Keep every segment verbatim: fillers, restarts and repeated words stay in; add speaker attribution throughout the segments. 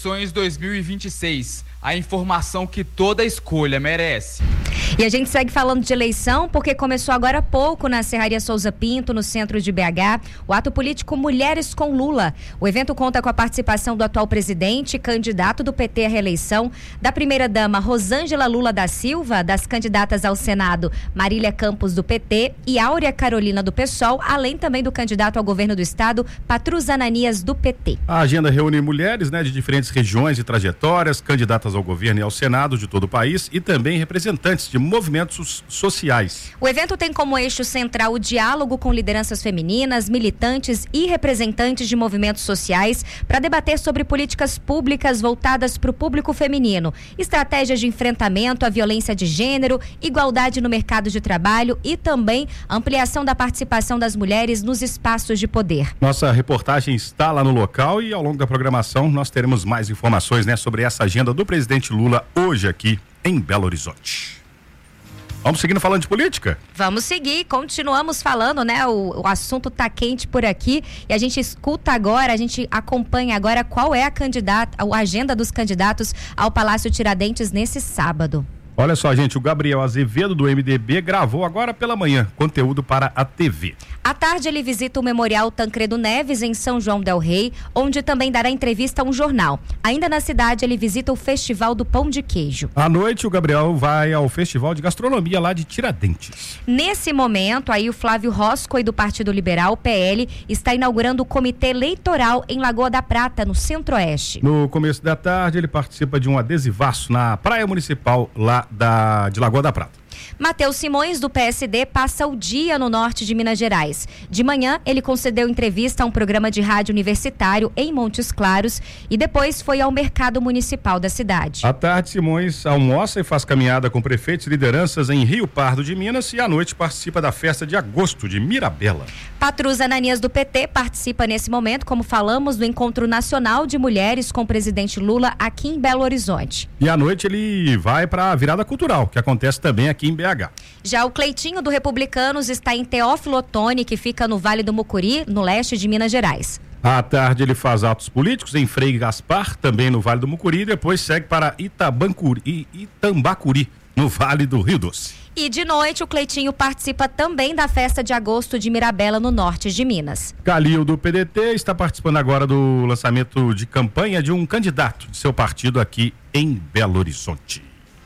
Speaker 1: Eleições dois mil e vinte e seis, a informação que toda escolha merece.
Speaker 2: E a gente segue falando de eleição porque começou agora há pouco na Serraria Souza Pinto, no centro de B H, o ato político Mulheres com Lula. O evento conta com a participação do atual presidente, candidato do P T à reeleição, da primeira-dama Rosângela Lula da Silva, das candidatas ao Senado Marília Campos do P T e Áurea Carolina do PSOL, além também do candidato ao governo do estado, Patrus Ananias do P T.
Speaker 3: A agenda reúne mulheres, né, de diferentes regiões e trajetórias, candidatas ao governo e ao Senado de todo o país e também representantes de movimentos sociais.
Speaker 2: O evento tem como eixo central o diálogo com lideranças femininas, militantes e representantes de movimentos sociais para debater sobre políticas públicas voltadas para o público feminino, estratégias de enfrentamento à violência de gênero, igualdade no mercado de trabalho e também ampliação da participação das mulheres nos espaços de poder.
Speaker 3: Nossa reportagem está lá no local e ao longo da programação nós teremos mais informações, né, sobre essa agenda do presidente Lula hoje aqui em Belo Horizonte. Vamos seguindo falando de política?
Speaker 2: Vamos seguir, continuamos falando, né? O, o assunto tá quente por aqui e a gente escuta agora, a gente acompanha agora qual é a candidata, a agenda dos candidatos ao Palácio Tiradentes nesse sábado.
Speaker 3: Olha só, gente, o Gabriel Azevedo do M D B gravou agora pela manhã conteúdo para a T V.
Speaker 2: À tarde ele visita o Memorial Tancredo Neves em São João del Rei, onde também dará entrevista a um jornal. Ainda na cidade ele visita o Festival do Pão de Queijo.
Speaker 3: À noite o Gabriel vai ao Festival de Gastronomia lá de Tiradentes.
Speaker 2: Nesse momento aí o Flávio Roscoe do Partido Liberal, P L, está inaugurando o Comitê Eleitoral em Lagoa da Prata, no Centro-Oeste.
Speaker 3: No começo da tarde ele participa de um adesivaço na Praia Municipal lá da, de Lagoa da Prata.
Speaker 2: Matheus Simões, do P S D, passa o dia no norte de Minas Gerais. De manhã, ele concedeu entrevista a um programa de rádio universitário em Montes Claros e depois foi ao mercado municipal da cidade.
Speaker 3: À tarde, Simões almoça e faz caminhada com prefeitos e lideranças em Rio Pardo de Minas e à noite participa da festa de agosto de Mirabela.
Speaker 2: Patrus Ananias do P T participa nesse momento, como falamos, do Encontro Nacional de Mulheres com o presidente Lula aqui em Belo Horizonte.
Speaker 3: E à noite ele vai para a virada cultural, que acontece também aqui em B H.
Speaker 2: Já o Cleitinho do Republicanos está em Teófilo Otoni, que fica no Vale do Mucuri, no leste de Minas Gerais.
Speaker 3: À tarde ele faz atos políticos em Frei Gaspar, também no Vale do Mucuri, e depois segue para Itabancuri, Itambacuri, no Vale do Rio Doce.
Speaker 2: E de noite o Cleitinho participa também da festa de agosto de Mirabela, no norte de Minas.
Speaker 3: Calil do P D T está participando agora do lançamento de campanha de um candidato de seu partido aqui em Belo Horizonte.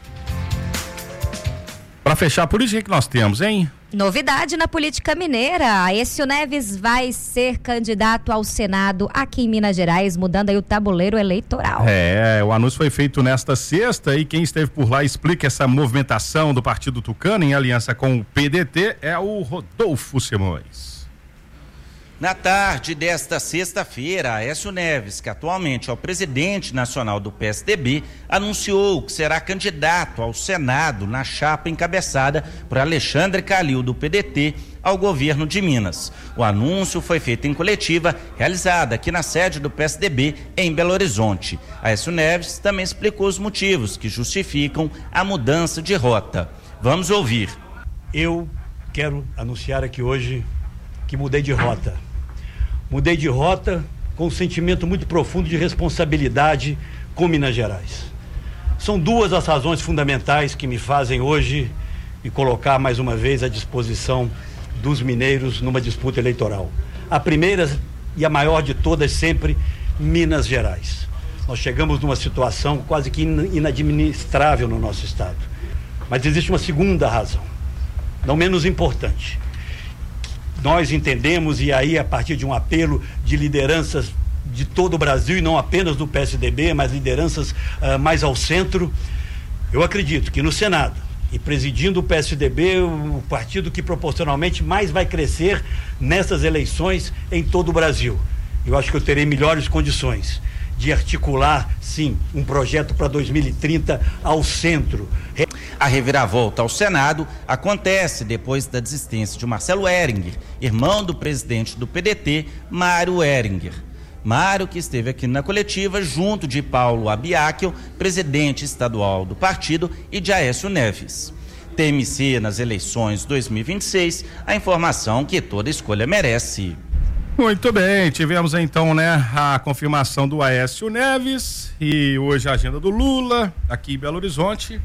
Speaker 3: Para fechar a política que nós temos, hein?
Speaker 2: Novidade na política mineira. Aécio Neves vai ser candidato ao Senado aqui em Minas Gerais, mudando aí o tabuleiro eleitoral.
Speaker 3: É, o anúncio foi feito nesta sexta e quem esteve por lá explica essa movimentação do Partido Tucano em aliança com o P D T é o Rodolfo Simões.
Speaker 4: Na tarde desta sexta-feira, Aécio Neves, que atualmente é o presidente nacional do P S D B, anunciou que será candidato ao Senado na chapa encabeçada por Alexandre Calil, do P D T, ao governo de Minas. O anúncio foi feito em coletiva realizada aqui na sede do P S D B em Belo Horizonte. Aécio Neves também explicou os motivos que justificam a mudança de rota. Vamos ouvir.
Speaker 5: Eu quero anunciar aqui hoje que mudei de rota. Mudei de rota com um sentimento muito profundo de responsabilidade com Minas Gerais. São duas as razões fundamentais que me fazem hoje me colocar mais uma vez à disposição dos mineiros numa disputa eleitoral. A primeira e a maior de todas sempre, Minas Gerais. Nós chegamos numa situação quase que inadministrável no nosso estado. Mas existe uma segunda razão, não menos importante. Nós entendemos, e aí a partir de um apelo de lideranças de todo o Brasil, e não apenas do P S D B, mas lideranças uh, mais ao centro, eu acredito que no Senado, e presidindo o P S D B, o partido que proporcionalmente mais vai crescer nessas eleições em todo o Brasil. Eu acho que eu terei melhores condições de articular, sim, um projeto para dois mil e trinta ao centro.
Speaker 4: A reviravolta ao Senado acontece depois da desistência de Marcelo Heringer, irmão do presidente do P D T, Mário Heringer. Mário, que esteve aqui na coletiva junto de Paulo Abiaquil, presidente estadual do partido, e de Aécio Neves. T M C nas eleições dois mil e vinte e seis, a informação que toda escolha merece.
Speaker 3: Muito bem, tivemos então, né, a confirmação do Aécio Neves e hoje a agenda do Lula aqui em Belo Horizonte.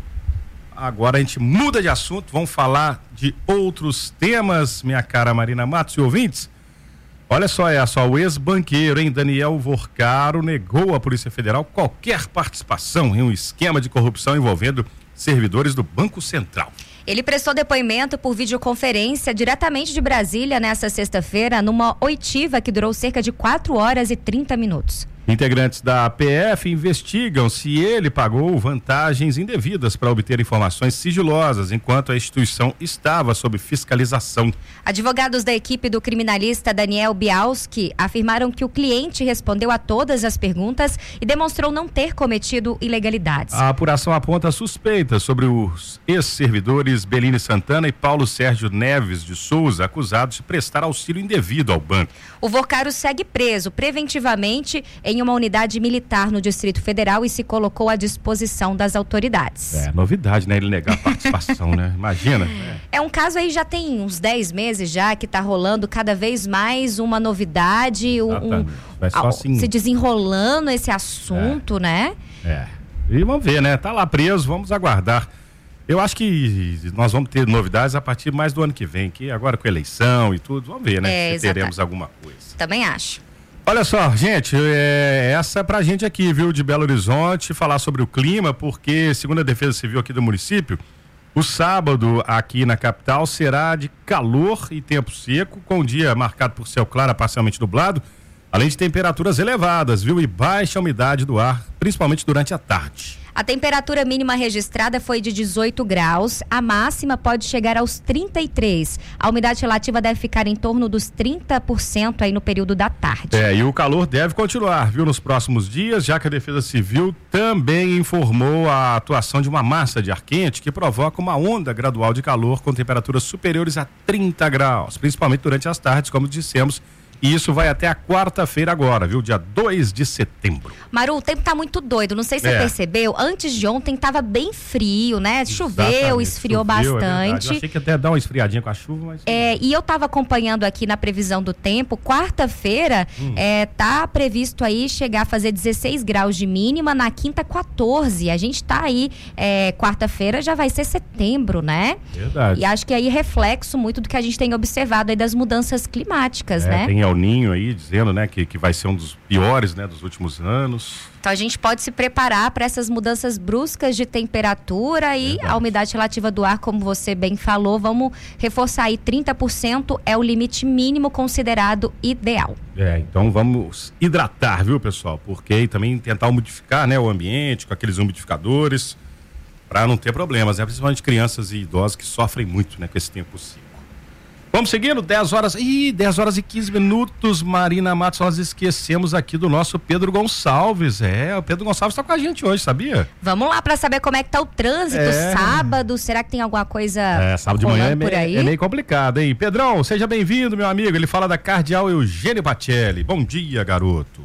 Speaker 3: Agora a gente muda de assunto, vamos falar de outros temas, minha cara Marina Matos e ouvintes. Olha só essa, o ex-banqueiro, hein, Daniel Vorcaro, negou à Polícia Federal qualquer participação em um esquema de corrupção envolvendo servidores do Banco Central.
Speaker 2: Ele prestou depoimento por videoconferência diretamente de Brasília nesta sexta-feira, numa oitiva que durou cerca de quatro horas e trinta minutos.
Speaker 3: Integrantes da A P F investigam se ele pagou vantagens indevidas para obter informações sigilosas enquanto a instituição estava sob fiscalização.
Speaker 2: Advogados da equipe do criminalista Daniel Bialski afirmaram que o cliente respondeu a todas as perguntas e demonstrou não ter cometido ilegalidades.
Speaker 3: A apuração aponta suspeitas sobre os ex-servidores Belini Santana e Paulo Sérgio Neves de Souza, acusados de prestar auxílio indevido ao banco.
Speaker 2: O Vorcaro segue preso preventivamente em uma unidade militar no Distrito Federal e se colocou à disposição das autoridades.
Speaker 3: É, novidade, né? Ele negar a participação, né? Imagina.
Speaker 2: É. é um caso aí, já tem uns dez meses já, que tá rolando cada vez mais uma novidade, um, um,
Speaker 3: Vai só assim...
Speaker 2: se desenrolando esse assunto,
Speaker 3: é.
Speaker 2: né?
Speaker 3: É. E vamos ver, né? Tá lá preso, vamos aguardar. Eu acho que nós vamos ter novidades a partir mais do ano que vem, que agora com eleição e tudo, vamos ver, né?
Speaker 2: É,
Speaker 3: se teremos alguma coisa.
Speaker 2: Também acho.
Speaker 3: Olha só, gente, é, essa é pra gente aqui, viu, de Belo Horizonte, falar sobre o clima, porque, segundo a Defesa Civil aqui do município, o sábado aqui na capital será de calor e tempo seco, com o dia marcado por céu claro, parcialmente nublado, além de temperaturas elevadas, viu, e baixa umidade do ar, principalmente durante a tarde.
Speaker 2: A temperatura mínima registrada foi de dezoito graus, a máxima pode chegar aos trinta e três. A umidade relativa deve ficar em torno dos trinta por cento aí no período da tarde.
Speaker 3: É, e o calor deve continuar, viu, nos próximos dias, já que a Defesa Civil também informou a atuação de uma massa de ar quente que provoca uma onda gradual de calor com temperaturas superiores a trinta graus, principalmente durante as tardes, como dissemos. E isso vai até a quarta-feira agora, viu? Dia dois de setembro.
Speaker 2: Maru, o tempo tá muito doido, não sei se é. você percebeu, antes de ontem tava bem frio, né? Choveu, Exatamente. esfriou choveu, bastante.
Speaker 3: É Eu achei que até dar uma esfriadinha com a chuva, mas...
Speaker 2: É, e eu tava acompanhando aqui na previsão do tempo, quarta-feira hum. é, tá previsto aí chegar a fazer dezesseis graus de mínima, na quinta quatorze. A gente tá aí, é, quarta-feira já vai ser setembro, né?
Speaker 3: Verdade.
Speaker 2: E acho que aí reflexo muito do que a gente tem observado aí das mudanças climáticas,
Speaker 3: é,
Speaker 2: né?
Speaker 3: Tem El Ninho aí, dizendo, né, que, que vai ser um dos piores, né, dos últimos anos.
Speaker 2: Então a gente pode se preparar para essas mudanças bruscas de temperatura e Verdade. a umidade relativa do ar, como você bem falou, vamos reforçar aí, trinta por cento é o limite mínimo considerado ideal.
Speaker 3: É, então vamos hidratar, viu, pessoal? Porque também tentar umidificar, né, o ambiente com aqueles umidificadores para não ter problemas, né, principalmente crianças e idosos que sofrem muito, né, com esse tempo seco. Vamos seguindo, dez horas, ih, dez horas e quinze minutos, Marina Matos, nós esquecemos aqui do nosso Pedro Gonçalves, é, o Pedro Gonçalves está com a gente hoje, sabia?
Speaker 2: Vamos lá para saber como é que tá o trânsito, é. sábado, será que tem alguma coisa
Speaker 3: É, sábado de manhã é meio, é meio complicado, hein? Pedrão, seja bem-vindo, meu amigo, ele fala da Cardeal Eugênio Pacelli, bom dia, garoto.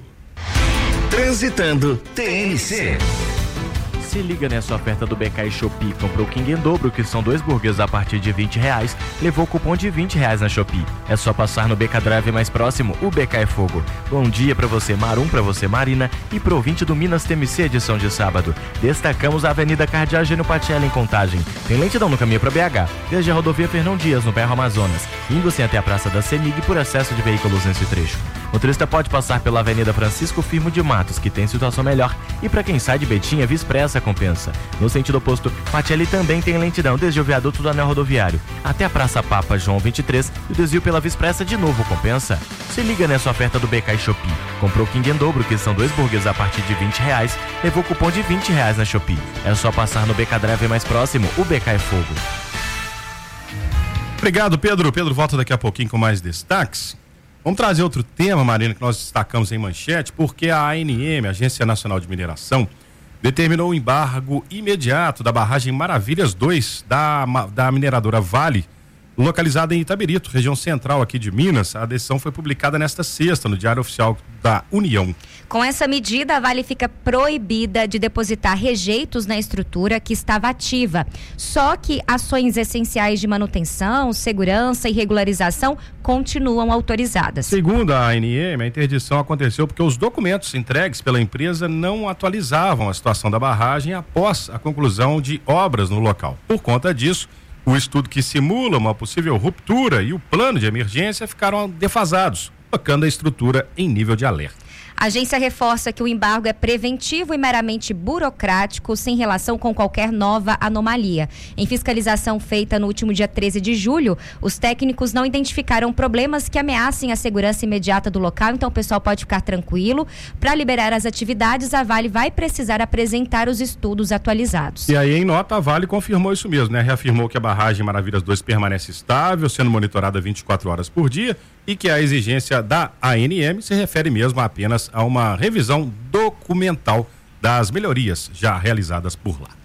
Speaker 6: Transitando T N C.
Speaker 7: Se liga nessa oferta do B K e Shopee. Comprou King em dobro, que são dois burgers a partir de vinte reais. Levou cupom de vinte reais na Shopee. É só passar no B K Drive mais próximo, o B K é fogo. Bom dia pra você, Marum, pra você, Marina, e pro ouvinte do Minas T M C edição de sábado. Destacamos a Avenida Cardeal Eugênio Pacelli em Contagem. Tem lentidão no caminho pra B H, desde a rodovia Fernão Dias, no bairro Amazonas, indo-se até a Praça da Semig por excesso de veículos nesse trecho. O motorista pode passar pela Avenida Francisco Firmo de Matos, que tem situação melhor, e para quem sai de Betinha, Via Expressa compensa. No sentido oposto, Pacelli também tem lentidão desde o viaduto do anel rodoviário até a Praça Papa João vinte e três e o desvio pela Via Expressa de novo compensa. Se liga nessa oferta do B K e Shopee. Comprou King em dobro, que são dois burgers a partir de vinte reais, levou cupom de vinte reais na Shopee. É só passar no B K Drive mais próximo, o B K é fogo.
Speaker 3: Obrigado, Pedro. Pedro volta daqui a pouquinho com mais destaques. Vamos trazer outro tema, Marina, que nós destacamos em manchete, porque a A N M, Agência Nacional de Mineração, determinou o embargo imediato da barragem Maravilhas dois da, da mineradora Vale localizada em Itabirito, região central aqui de Minas. A decisão foi publicada nesta sexta no Diário Oficial da União.
Speaker 2: Com essa medida, a Vale fica proibida de depositar rejeitos na estrutura que estava ativa. Só que ações essenciais de manutenção, segurança e regularização continuam autorizadas.
Speaker 3: Segundo a A N M, a interdição aconteceu porque os documentos entregues pela empresa não atualizavam a situação da barragem após a conclusão de obras no local. Por conta disso, o estudo que simula uma possível ruptura e o plano de emergência ficaram defasados, colocando a estrutura em nível de alerta.
Speaker 2: A agência reforça que o embargo é preventivo e meramente burocrático, sem relação com qualquer nova anomalia. Em fiscalização feita no último dia treze de julho, os técnicos não identificaram problemas que ameacem a segurança imediata do local, então o pessoal pode ficar tranquilo. Para liberar as atividades, a Vale vai precisar apresentar os estudos atualizados.
Speaker 3: E aí, em nota, a Vale confirmou isso mesmo, né? Reafirmou que a barragem Maravilhas dois permanece estável, sendo monitorada vinte e quatro horas por dia, e que a exigência da A N M se refere mesmo apenas a uma revisão documental das melhorias já realizadas por lá.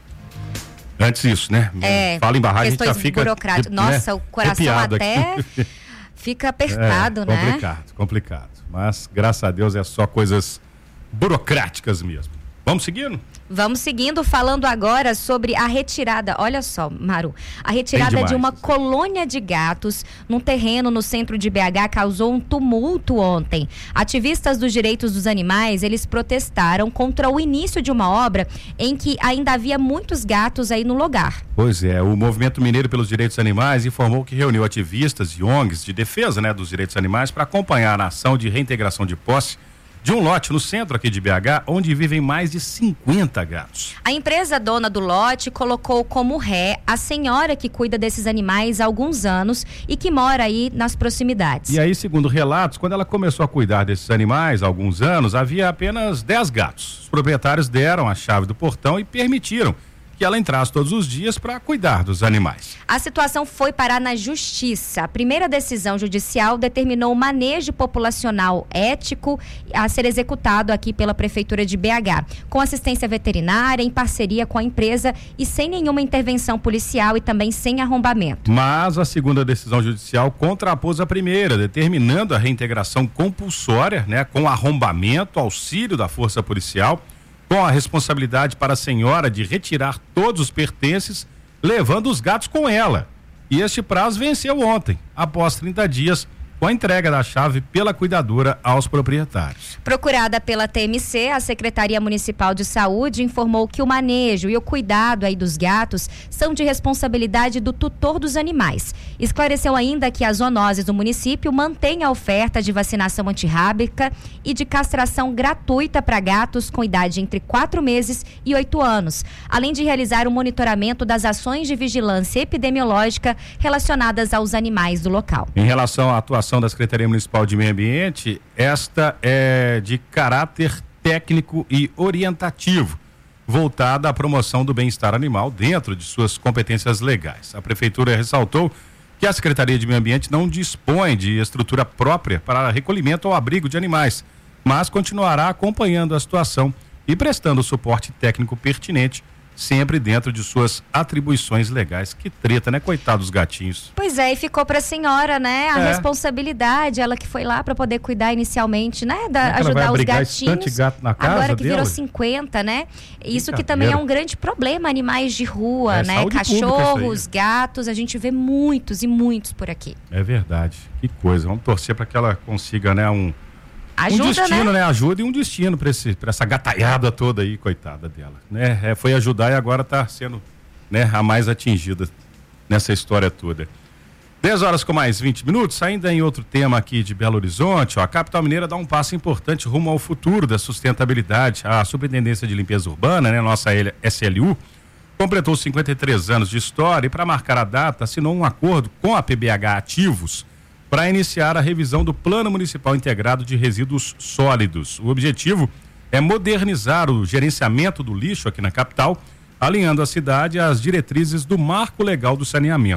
Speaker 3: Antes disso, né?
Speaker 2: É,
Speaker 3: fala em barragem,
Speaker 2: questões
Speaker 3: já fica...
Speaker 2: burocráticas. Nossa, né? O coração até aqui. Fica apertado,
Speaker 3: é,
Speaker 2: né?
Speaker 3: Complicado, complicado. Mas, graças a Deus, é só coisas burocráticas mesmo. Vamos seguindo?
Speaker 2: Vamos seguindo, falando agora sobre a retirada, olha só, Maru, a retirada
Speaker 3: demais,
Speaker 2: de uma
Speaker 3: assim.
Speaker 2: colônia de gatos num terreno no centro de B H causou um tumulto ontem. Ativistas dos direitos dos animais, eles protestaram contra o início de uma obra em que ainda havia muitos gatos aí no lugar.
Speaker 3: Pois é, o Movimento Mineiro pelos Direitos Animais informou que reuniu ativistas e O N Gs de defesa, né, dos direitos animais para acompanhar a ação de reintegração de posse de um lote no centro aqui de B H, onde vivem mais de cinquenta gatos.
Speaker 2: A empresa dona do lote colocou como ré a senhora que cuida desses animais há alguns anos e que mora aí nas proximidades.
Speaker 3: E aí, segundo relatos, quando ela começou a cuidar desses animais há alguns anos, havia apenas dez gatos. Os proprietários deram a chave do portão e permitiram que ela entrasse todos os dias para cuidar dos animais.
Speaker 2: A situação foi parar na justiça. A primeira decisão judicial determinou o manejo populacional ético a ser executado aqui pela Prefeitura de B H, com assistência veterinária, em parceria com a empresa e sem nenhuma intervenção policial e também sem arrombamento.
Speaker 3: Mas a segunda decisão judicial contrapôs a primeira, determinando a reintegração compulsória, né, com arrombamento, auxílio da força policial, com a responsabilidade para a senhora de retirar todos os pertences, levando os gatos com ela. E este prazo venceu ontem, após trinta dias, com a entrega da chave pela cuidadora aos proprietários.
Speaker 2: Procurada pela T M C, a Secretaria Municipal de Saúde informou que o manejo e o cuidado aí dos gatos são de responsabilidade do tutor dos animais. Esclareceu ainda que as zoonoses do município mantêm a oferta de vacinação antirrábica e de castração gratuita para gatos com idade entre quatro meses e oito anos, além de realizar o monitoramento das ações de vigilância epidemiológica relacionadas aos animais do local.
Speaker 3: Em relação à atuação da Secretaria Municipal de Meio Ambiente, esta é de caráter técnico e orientativo, voltada à promoção do bem-estar animal dentro de suas competências legais. A Prefeitura ressaltou que a Secretaria de Meio Ambiente não dispõe de estrutura própria para recolhimento ou abrigo de animais, mas continuará acompanhando a situação e prestando o suporte técnico pertinente, sempre dentro de suas atribuições legais. Que treta, né? Coitado dos gatinhos.
Speaker 2: Pois é, e ficou para a senhora, né? A
Speaker 3: é.
Speaker 2: responsabilidade, ela que foi lá para poder cuidar inicialmente, né? Da,
Speaker 3: ajudar
Speaker 2: ajudar
Speaker 3: os
Speaker 2: gatinhos.
Speaker 3: Gato na casa
Speaker 2: agora que
Speaker 3: dela?
Speaker 2: virou cinquenta, né? Isso que
Speaker 3: Brincadeira.
Speaker 2: também é um grande problema, animais de rua,
Speaker 3: É,
Speaker 2: né?
Speaker 3: saúde
Speaker 2: Cachorros,
Speaker 3: pública
Speaker 2: gatos, a gente vê muitos e muitos por aqui.
Speaker 3: É verdade. Que coisa. Vamos torcer para que ela consiga, né, um
Speaker 2: Ajuda,
Speaker 3: um destino,
Speaker 2: né?
Speaker 3: né? Ajuda e um destino para esse, para essa gataiada toda aí, coitada dela, né? É, foi ajudar e agora está sendo, né, a mais atingida nessa história toda. dez horas com mais vinte minutos, ainda em outro tema aqui de Belo Horizonte, ó, a capital mineira dá um passo importante rumo ao futuro da sustentabilidade. A Superintendência de Limpeza Urbana, né, nossa S L U, completou cinquenta e três anos de história e, para marcar a data, assinou um acordo com a P B H Ativos para iniciar a revisão do Plano Municipal Integrado de Resíduos Sólidos. O objetivo é modernizar o gerenciamento do lixo aqui na capital, alinhando a cidade às diretrizes do Marco Legal do Saneamento.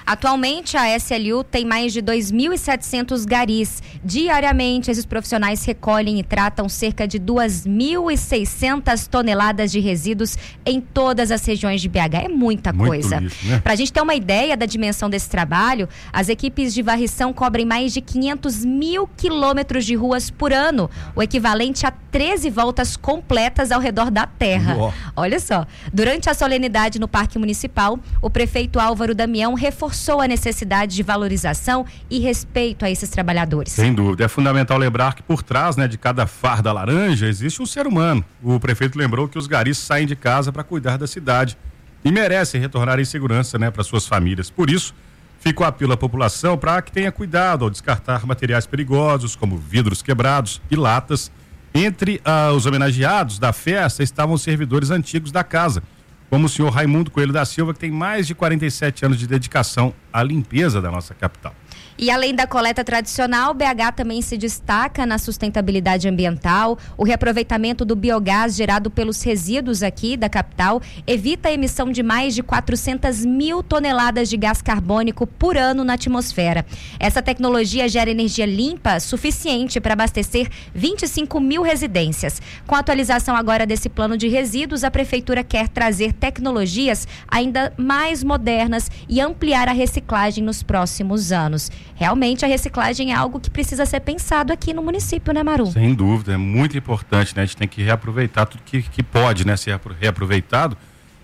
Speaker 2: Atualmente, a S L U tem mais de dois mil e setecentos garis. Diariamente, esses profissionais recolhem e tratam cerca de duas mil e seiscentas toneladas de resíduos em todas as regiões de B H. É muita
Speaker 3: Muito
Speaker 2: coisa.
Speaker 3: lixo, né?
Speaker 2: Para a gente ter uma ideia da dimensão desse trabalho, as equipes de varrição cobrem mais de quinhentos mil quilômetros de ruas por ano, o equivalente a treze voltas completas ao redor da terra.
Speaker 3: Uó.
Speaker 2: Olha só, durante a solenidade no Parque Municipal, o prefeito Álvaro Damião reforçou a necessidade de valorização e respeito a esses trabalhadores.
Speaker 3: Sem dúvida, é fundamental lembrar que por trás, né, de cada farda laranja existe um ser humano. O prefeito lembrou que os garis saem de casa para cuidar da cidade e merecem retornar em segurança, né, para suas famílias. Por isso, fica o apelo à população para que tenha cuidado ao descartar materiais perigosos, como vidros quebrados e latas. Entre ah, os homenageados da festa estavam os servidores antigos da casa, como o senhor Raimundo Coelho da Silva, que tem mais de quarenta e sete anos de dedicação à limpeza da nossa capital.
Speaker 2: E além da coleta tradicional, B H também se destaca na sustentabilidade ambiental. O reaproveitamento do biogás gerado pelos resíduos aqui da capital evita a emissão de mais de quatrocentas mil toneladas de gás carbônico por ano na atmosfera. Essa tecnologia gera energia limpa suficiente para abastecer vinte e cinco mil residências. Com a atualização agora desse plano de resíduos, a prefeitura quer trazer tecnologias ainda mais modernas e ampliar a reciclagem nos próximos anos. Realmente a reciclagem é algo que precisa ser pensado aqui no município, né, Maru?
Speaker 3: Sem dúvida, é muito importante, né? A gente tem que reaproveitar tudo que, que pode, né, ser reaproveitado.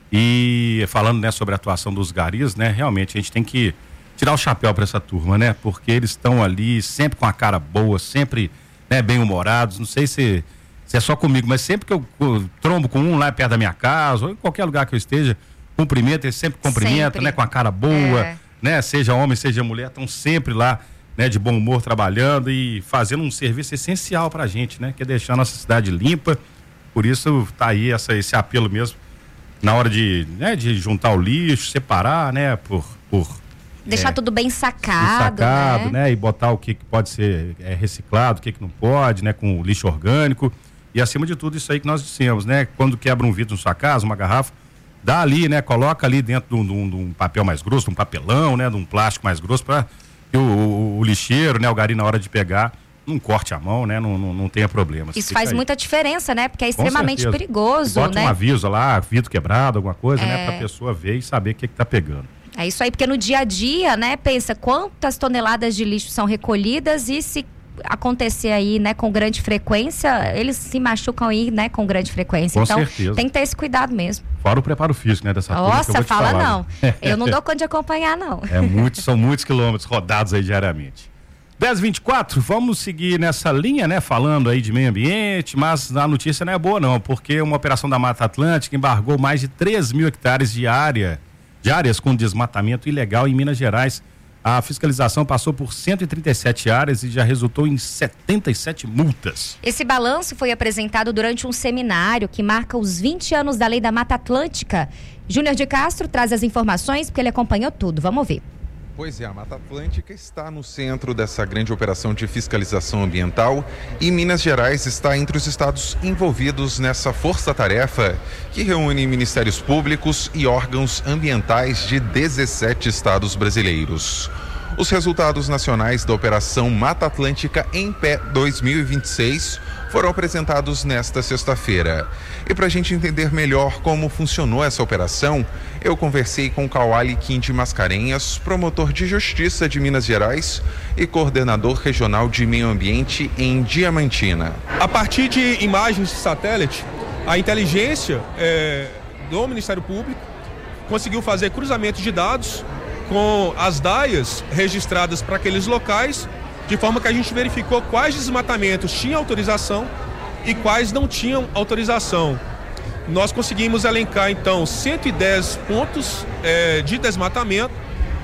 Speaker 3: E falando, né, sobre a atuação dos garis, né, realmente a gente tem que tirar o chapéu para essa turma, né? Porque eles estão ali sempre com a cara boa, sempre, né, bem-humorados. Não sei se, se é só comigo, mas sempre que eu, eu trombo com um lá perto da minha casa, ou em qualquer lugar que eu esteja, cumprimento, eles sempre cumprimentam,
Speaker 2: sempre.
Speaker 3: né, com a cara boa.
Speaker 2: É.
Speaker 3: Né, seja homem, seja mulher, estão sempre lá, né, de bom humor, trabalhando e fazendo um serviço essencial pra gente, né, que é deixar a nossa cidade limpa. Por isso tá aí essa, esse apelo mesmo, na hora de, né, de juntar o lixo, separar, né, por... por
Speaker 2: Deixar
Speaker 3: é,
Speaker 2: tudo bem sacado,
Speaker 3: sacado,
Speaker 2: né?
Speaker 3: né, e botar o que, que pode ser é, reciclado, o que, que não pode, né, com o lixo orgânico. E acima de tudo isso aí que nós dissemos, né, quando quebra um vidro na sua casa, uma garrafa, dá ali, né? Coloca ali dentro de um, de um papel mais grosso, de um papelão, né? De um plástico mais grosso para que o, o, o lixeiro, né? O gari na hora de pegar não corte a mão, né? Não, não, não tenha problemas.
Speaker 2: Isso
Speaker 3: Fica
Speaker 2: faz
Speaker 3: aí.
Speaker 2: muita diferença, né? Porque é extremamente
Speaker 3: certeza.
Speaker 2: perigoso,
Speaker 3: Bota
Speaker 2: né?
Speaker 3: um aviso lá, vidro quebrado, alguma coisa,
Speaker 2: É.
Speaker 3: né? Pra pessoa ver e saber o que que tá pegando.
Speaker 2: É isso aí, porque no dia a dia, né? Pensa quantas toneladas de lixo são recolhidas e se acontecer aí, né, com grande frequência, eles se machucam aí, né, com grande frequência.
Speaker 3: Com
Speaker 2: então,
Speaker 3: certeza.
Speaker 2: tem que ter esse cuidado mesmo.
Speaker 3: Fora o preparo físico, né? Dessa turma que eu
Speaker 2: Nossa,
Speaker 3: vou te
Speaker 2: fala
Speaker 3: falar,
Speaker 2: não.
Speaker 3: né?
Speaker 2: Eu não dou conta de acompanhar, não.
Speaker 3: É muitos, são muitos quilômetros rodados aí diariamente. dez e vinte e quatro, vamos seguir nessa linha, né? Falando aí de meio ambiente, mas a notícia não é boa não, porque uma operação da Mata Atlântica embargou mais de três mil hectares de área, de áreas com desmatamento ilegal em Minas Gerais. A fiscalização passou por cento e trinta e sete áreas e já resultou em setenta e sete multas.
Speaker 2: Esse balanço foi apresentado durante um seminário que marca os vinte anos da Lei da Mata Atlântica. Júnior de Castro traz as informações porque ele acompanhou tudo. Vamos ouvir.
Speaker 8: Pois é, a Mata Atlântica está no centro dessa grande operação de fiscalização ambiental e Minas Gerais está entre os estados envolvidos nessa força-tarefa que reúne ministérios públicos e órgãos ambientais de dezessete estados brasileiros. Os resultados nacionais da Operação Mata Atlântica em Pé dois mil e vinte e seis foram apresentados nesta sexta-feira. E para a gente entender melhor como funcionou essa operação, eu conversei com Cauali Quinte Mascarenhas, promotor de Justiça de Minas Gerais e coordenador regional de Meio Ambiente em Diamantina.
Speaker 9: A partir de imagens de satélite, a inteligência é, do Ministério Público conseguiu fazer cruzamento de dados com as D A I As registradas para aqueles locais, de forma que a gente verificou quais desmatamentos tinham autorização e quais não tinham autorização. Nós conseguimos elencar, então, cento e dez pontos é, de desmatamento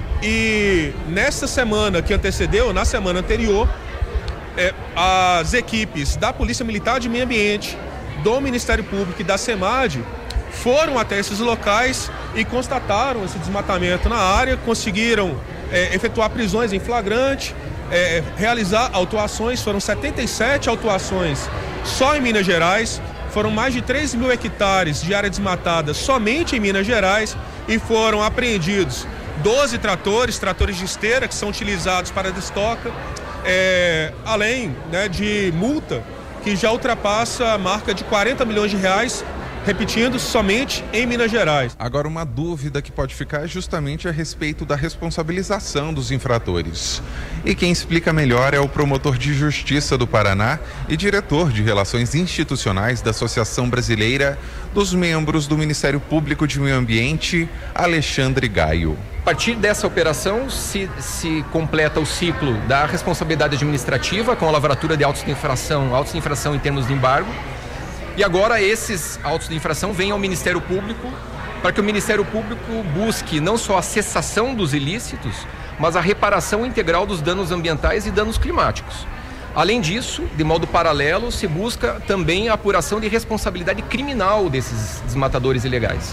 Speaker 9: e nessa semana que antecedeu, na semana anterior, é, as equipes da Polícia Militar de Meio Ambiente, do Ministério Público e da SEMAD foram até esses locais e constataram esse desmatamento na área, conseguiram é, efetuar prisões em flagrante, É, realizar autuações. Foram setenta e sete autuações só em Minas Gerais, foram mais de três mil hectares de área desmatada somente em Minas Gerais e foram apreendidos doze tratores, tratores de esteira que são utilizados para a destoca, é, além, né, de multa que já ultrapassa a marca de quarenta milhões de reais, repetindo, somente em Minas Gerais.
Speaker 8: Agora, uma dúvida que pode ficar é justamente a respeito da responsabilização dos infratores. E quem explica melhor é o promotor de justiça do Paraná e diretor de Relações Institucionais da Associação Brasileira dos Membros do Ministério Público de Meio Ambiente, Alexandre Gaio.
Speaker 10: A partir dessa operação se, se completa o ciclo da responsabilidade administrativa com a lavratura de autos de infração, autos de infração em termos de embargo. E agora esses autos de infração vêm ao Ministério Público para que o Ministério Público busque não só a cessação dos ilícitos, mas a reparação integral dos danos ambientais e danos climáticos. Além disso, de modo paralelo, se busca também a apuração de responsabilidade criminal desses desmatadores ilegais.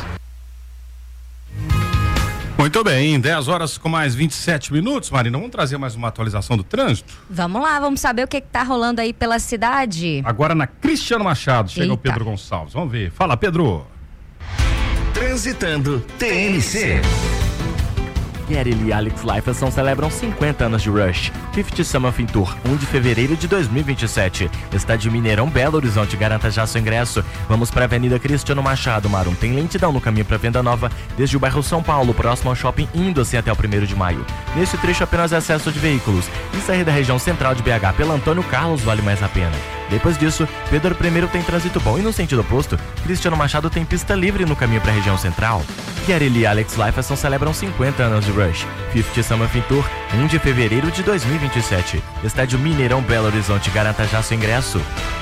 Speaker 3: Muito bem, dez horas com mais vinte e sete minutos, Marina, vamos trazer mais uma atualização do trânsito?
Speaker 2: Vamos lá, vamos saber o que está rolando aí pela cidade.
Speaker 3: Agora na Cristiano Machado, chega
Speaker 2: Eita.
Speaker 3: o Pedro Gonçalves, vamos ver. Fala, Pedro.
Speaker 6: Transitando T N C.
Speaker 7: Getty e Alex Lifeson celebram cinquenta anos de Rush. cinquenta Summer Fin Tour, primeiro de fevereiro de dois mil e vinte e sete. Estádio Mineirão, Belo Horizonte, garanta já seu ingresso. Vamos para a Avenida Cristiano Machado, Marum. Tem lentidão no caminho para Venda Nova, desde o bairro São Paulo, próximo ao shopping, indo assim até o primeiro de maio. Nesse trecho, apenas excesso de veículos. E sair da região central de B H pela Antônio Carlos vale mais a pena. Depois disso, Pedro I tem trânsito bom e no sentido oposto, Cristiano Machado tem pista livre no caminho para a região central. Getty e Alex Lifeson celebram cinquenta anos de Rush. cinquenta Summer Fin Tour, primeiro de fevereiro de dois mil e vinte e sete. Estádio Mineirão, Belo Horizonte, garanta já seu ingresso.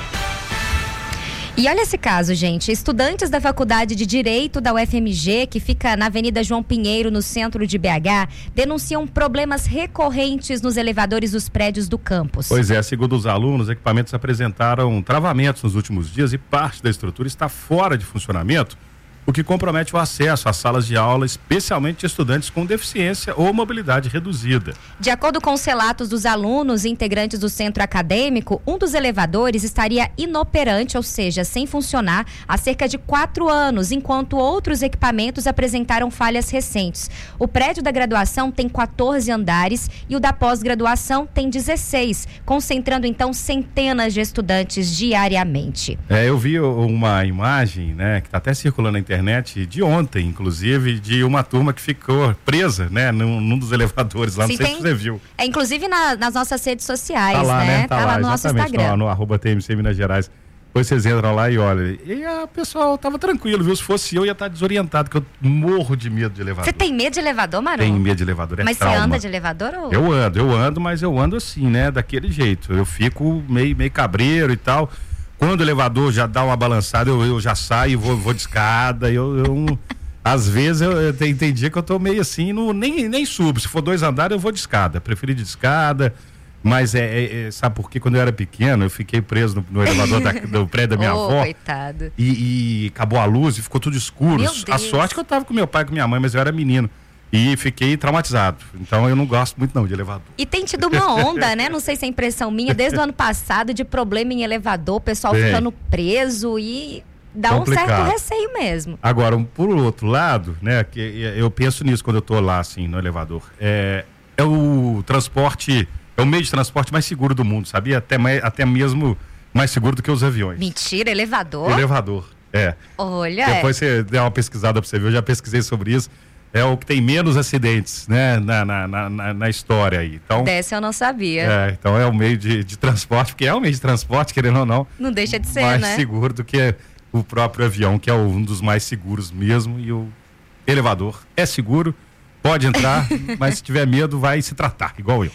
Speaker 2: E olha esse caso, gente. Estudantes da Faculdade de Direito da U F M G, que fica na Avenida João Pinheiro, no centro de B H, denunciam problemas recorrentes nos elevadores dos prédios do campus.
Speaker 3: Pois é, segundo os alunos, equipamentos apresentaram travamentos nos últimos dias e parte da estrutura está fora de funcionamento, o que compromete o acesso às salas de aula, especialmente de estudantes com deficiência ou mobilidade reduzida.
Speaker 2: De acordo com os relatos dos alunos e integrantes do centro acadêmico, um dos elevadores estaria inoperante, ou seja, sem funcionar, há cerca de quatro anos, enquanto outros equipamentos apresentaram falhas recentes. O prédio da graduação tem quatorze andares e o da pós-graduação tem dezesseis, concentrando então centenas de estudantes diariamente.
Speaker 3: É, eu vi uma imagem, né, que está até circulando na internet, internet de ontem, inclusive, de uma turma que ficou presa, né, num, num dos elevadores lá. Sim, não sei tem, se você viu.
Speaker 2: É, inclusive na, nas nossas redes sociais,
Speaker 3: tá lá,
Speaker 2: né?
Speaker 3: né? Tá,
Speaker 2: tá
Speaker 3: lá,
Speaker 2: lá no nosso Instagram.
Speaker 3: No, no arroba T M C Minas Gerais. Depois vocês entram lá e olham. E a pessoal tava tranquilo, viu? Se fosse eu, ia estar desorientado, porque eu morro de medo de elevador.
Speaker 2: Você tem medo de elevador, Maru?
Speaker 3: Tenho medo de elevador, é
Speaker 2: Mas
Speaker 3: trauma.
Speaker 2: Você anda de elevador ou...
Speaker 3: Eu ando, eu ando, mas eu ando assim, né? Daquele jeito. Eu fico meio, meio cabreiro e tal. Quando o elevador já dá uma balançada, eu, eu já saio, vou, vou de escada, eu, eu às vezes eu, eu tem, tem dia que eu tô meio assim, no, nem, nem subo, se for dois andares eu vou de escada, preferi de escada, mas é, é, é sabe por quê? Quando eu era pequeno, eu fiquei preso no, no elevador da, do prédio da minha
Speaker 2: oh,
Speaker 3: avó,
Speaker 2: coitado.
Speaker 3: E, e acabou a luz e ficou tudo escuro,
Speaker 2: Meu
Speaker 3: a
Speaker 2: Deus.
Speaker 3: sorte que eu tava com meu pai e com minha mãe, mas eu era menino. E fiquei traumatizado. Então eu não gosto muito não de elevador.
Speaker 2: E tem tido uma onda, né? Não sei se é impressão minha, desde o ano passado, de problema em elevador, o pessoal
Speaker 3: Bem,
Speaker 2: ficando preso e dá
Speaker 3: complicado.
Speaker 2: Um certo receio mesmo.
Speaker 3: Agora, um, por outro lado, né? Que eu penso nisso quando eu tô lá, assim, no elevador. É, é o transporte, é o meio de transporte mais seguro do mundo, sabia? Até, mais, até mesmo mais seguro do que os aviões.
Speaker 2: Mentira, elevador?
Speaker 3: Elevador, é.
Speaker 2: Olha.
Speaker 3: Depois é. Você der uma pesquisada pra você ver, eu já pesquisei sobre isso. É o que tem menos acidentes, né, na, na, na, na história aí. Então,
Speaker 2: dessa eu não sabia.
Speaker 3: É, então é o meio de, de transporte, porque é o meio de transporte, querendo ou não.
Speaker 2: Não deixa de ser,
Speaker 3: mais
Speaker 2: né?
Speaker 3: Mais seguro do que o próprio avião, que é um dos mais seguros mesmo. E o elevador é seguro, pode entrar, mas se tiver medo, vai se tratar, igual eu.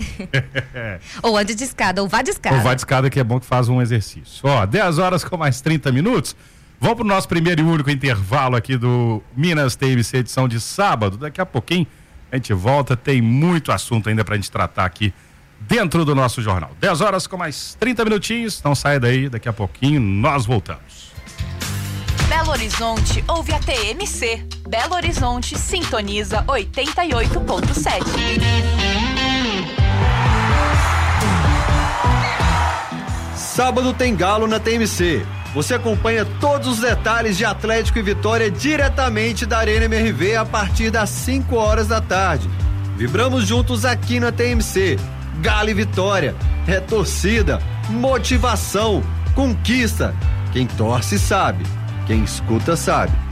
Speaker 2: Ou ande de escada, ou vá de escada.
Speaker 3: Ou vá de escada, que é bom que faz um exercício. Ó, dez horas com mais trinta minutos. Vamos para o nosso primeiro e único intervalo aqui do Minas T M C, edição de sábado. Daqui a pouquinho a gente volta, tem muito assunto ainda para a gente tratar aqui dentro do nosso jornal. dez horas com mais trinta minutinhos, não saia daí, daqui a pouquinho nós voltamos.
Speaker 11: Belo Horizonte ouve a T M C. Belo Horizonte sintoniza oitenta e oito ponto sete.
Speaker 12: Sábado tem galo na T M C. Você acompanha todos os detalhes de Atlético e Vitória diretamente da Arena M R V a partir das cinco horas da tarde. Vibramos juntos aqui na T M C. Galo e Vitória. É torcida, motivação, conquista. Quem torce sabe, quem escuta sabe.